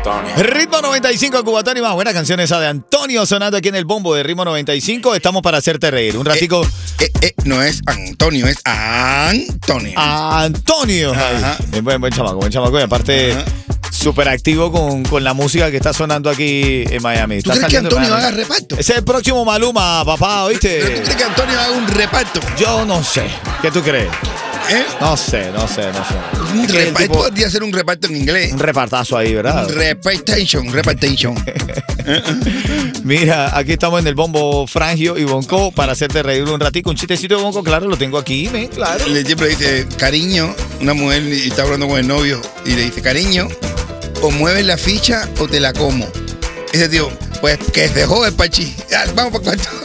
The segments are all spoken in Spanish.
Antonio. Ritmo 95, Cubatón y más. Buena canción esa de Antonio sonando aquí en el bombo de Ritmo 95. Estamos para hacerte reír. Un ratico. No es Antonio, es Antonio. Antonio. Ajá. Buen chamaco. Y aparte, súper activo con la música que está sonando aquí en Miami. ¿Tú crees que Antonio haga reparto? Ese es el próximo Maluma, papá, ¿oíste? ¿Pero tú crees que Antonio haga un reparto? Yo no sé. ¿Qué tú crees? No sé. Un reparto podría ser un reparto en inglés. Un repartazo ahí, ¿verdad? Repartation. Mira, aquí estamos en el bombo Frangio y Bonco para hacerte reír un ratico. Un chistecito de Bonco, claro, lo tengo aquí, claro. Le siempre dice, cariño, una mujer y está hablando con el novio y le dice, cariño, o mueves la ficha o te la como. Ese tío, pues que se jode el pachi. Vamos para cuarto.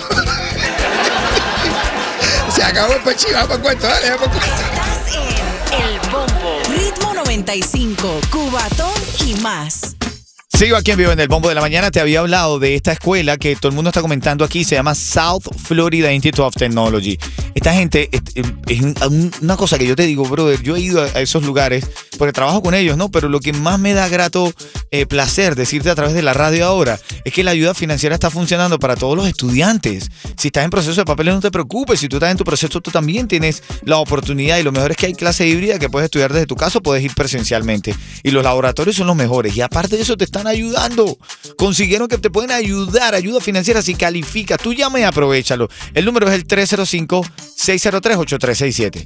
Se acabó el pachi, vamos para cuarto, dale, vamos para cuarto. Estás en El Bombo. Ritmo 95, Cubatón y más. Sigo aquí en vivo en el bombo de la mañana. Te había hablado de esta escuela que todo el mundo está comentando aquí. Se llama South Florida Institute of Technology. Esta gente es una cosa que yo te digo, brother. Yo he ido a esos lugares porque trabajo con ellos, ¿no? Pero lo que más me da grato placer decirte a través de la radio ahora es que la ayuda financiera está funcionando para todos los estudiantes. Si estás en proceso de papeles, no te preocupes. Si tú estás en tu proceso, tú también tienes la oportunidad. Y lo mejor es que hay clase híbrida que puedes estudiar desde tu casa o puedes ir presencialmente. Y los laboratorios son los mejores. Y aparte de eso, te están ayudando. Consiguieron que te pueden ayudar, ayuda financiera si calificas. Tú llama y aprovechalo. El número es el 305-603-8367.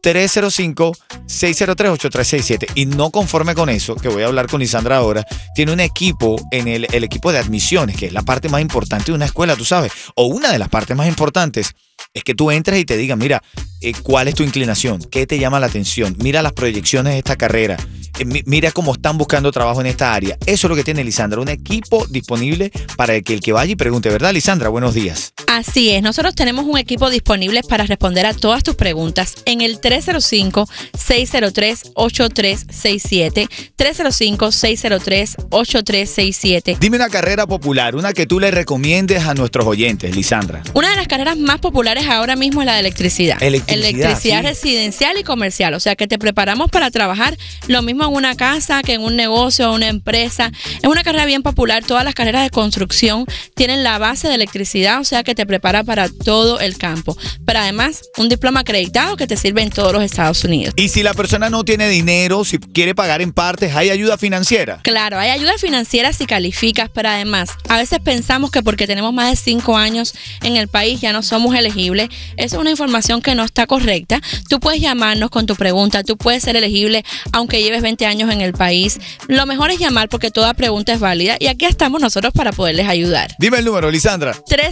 305-603-8367. Y no conforme con eso, que voy a hablar con Lisandra ahora, tiene un equipo en el equipo de admisiones, que es la parte más importante de una escuela, tú sabes, o una de las partes más importantes. Es que tú entres y te digan, mira, ¿cuál es tu inclinación? ¿Qué te llama la atención? Mira las proyecciones de esta carrera. Mira cómo están buscando trabajo en esta área. Eso es lo que tiene Lisandra, un equipo disponible para que el que vaya y pregunte, ¿verdad, Lisandra? Buenos días. Así es, nosotros tenemos un equipo disponible para responder a todas tus preguntas en el 305-603-8367, 305-603-8367. Dime una carrera popular, una que tú le recomiendes a nuestros oyentes, Lisandra. Una de las carreras más populares ahora mismo es la de electricidad. Electricidad sí. Residencial y comercial, o sea que te preparamos para trabajar lo mismo en una casa que en un negocio o una empresa. Es una carrera bien popular, todas las carreras de construcción tienen la base de electricidad, o sea que te prepara para todo el campo. Pero además, un diploma acreditado que te sirve en todos los Estados Unidos. Y si la persona no tiene dinero, si quiere pagar en partes, ¿hay ayuda financiera? Claro, hay ayuda financiera si calificas, pero además, a veces pensamos que porque tenemos más de 5 años en el país ya no somos elegibles. Esa es una información que no está correcta. Tú puedes llamarnos con tu pregunta, tú puedes ser elegible aunque lleves 20 años en el país. Lo mejor es llamar porque toda pregunta es válida y aquí estamos nosotros para poderles ayudar. Dime el número, Lisandra.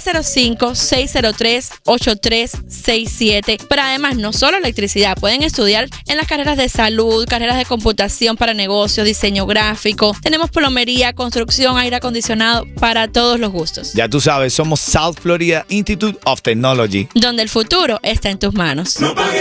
305-603-8367. Pero además, no solo electricidad, pueden estudiar en las carreras de salud, carreras de computación para negocios, diseño gráfico. Tenemos plomería, construcción, aire acondicionado para todos los gustos. Ya tú sabes, somos South Florida Institute of Technology. Donde el futuro está en tus manos. No pagues